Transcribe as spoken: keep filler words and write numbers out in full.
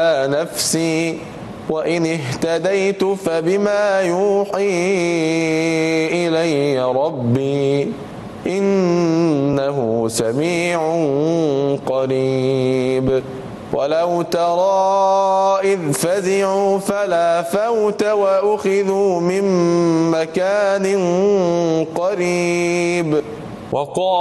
نفسي وإن اهتديت فبما يوحي إلي ربي إنه سميع قريب. ولو ترى إذ فزعوا فلا فوت وأخذوا من مكان قريب وقال